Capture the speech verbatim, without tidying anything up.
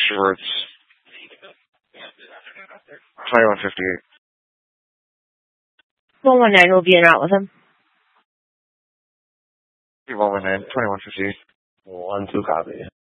Schwartz. twenty-one fifty-eight. one one nine will be en route with him. one one nine, twenty-one fifty-eight. One, two, copy.